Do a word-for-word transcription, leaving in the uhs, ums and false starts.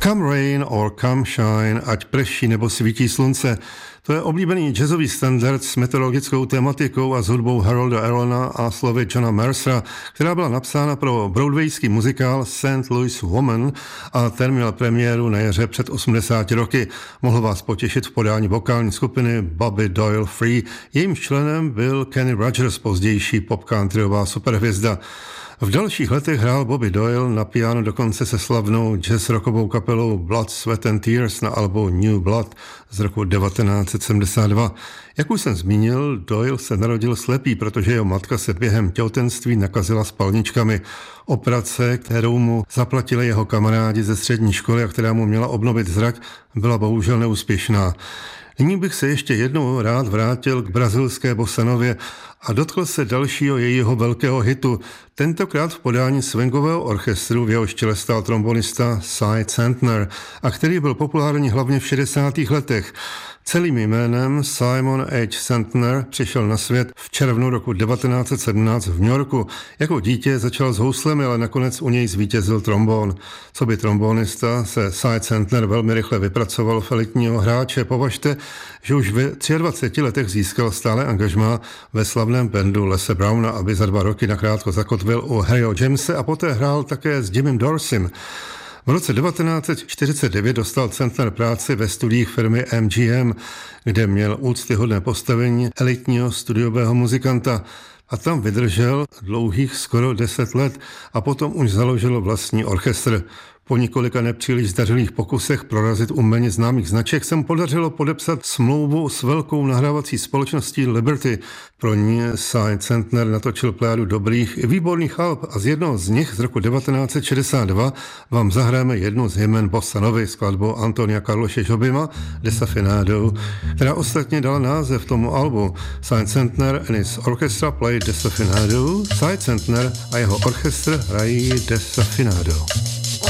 Come rain or come shine, ať prší nebo svítí slunce. To je oblíbený jazzový standard s meteorologickou tematikou a s hudbou Harolda Arona a slovy Johna Mercera, která byla napsána pro broadwayský muzikál Saint Louis Woman a ten měl premiéru na jaře před osmdesáti roky. Mohl vás potěšit v podání vokální skupiny Bobby Doyle Free. Jejím členem byl Kenny Rogers, pozdější pop countryová superhvězda. V dalších letech hrál Bobby Doyle na piano dokonce se slavnou jazz rockovou kapelou Blood, Sweat and Tears na albu New Blood z roku devatenáct set sedmdesát dva. Jak už jsem zmínil, Doyle se narodil slepý, protože jeho matka se během těhotenství nakazila spalničkami. Operace, kterou mu zaplatili jeho kamarádi ze střední školy a která mu měla obnovit zrak, byla bohužel neúspěšná. Nyní bych se ještě jednou rád vrátil k brazilské bosanově a dotkl se dalšího jejího velkého hitu, tentokrát v podání swingového orchestru, v jehož čele stál trombonista Cy Centner a který byl populární hlavně v šedesátých letech. Celým jménem Simon H. Centner přišel na svět v červnu roku devatenáct set sedmnáct v New Yorku. Jako dítě začal s houslemi, ale nakonec u něj zvítězil trombón. Co by trombonista se Cy Centner velmi rychle vypracoval v elitního hráče. Považte, že už ve dvaceti třech letech získal stále angažmá ve slavném bandu Lese Browna, aby za dva roky nakrátko zakotvil u Harryho Jamese a poté hrál také s Jimem Dorsem. V roce devatenáct set čtyřicet devět dostal Centner práci ve studiích firmy M G M, kde měl úctyhodné postavení elitního studiového muzikanta a tam vydržel dlouhých skoro deset let a potom už založil vlastní orchestr. Po několika nepříliš zdařilých pokusech prorazit u méně známých značek se mu podařilo podepsat smlouvu s velkou nahrávací společností Liberty. Pro ní Cy Centner natočil pléjadu dobrých i výborných alb a z jednoho z nich z roku devatenáct set šedesát dva vám zahráme jednu z hymen bossa novy skladbou Antonia Carlose Jobima Desafinado, která ostatně dala název tomu albu. Cy Centner and his orchestra play Desafinado. Cy Centner a jeho orchestr hrají Desafinado.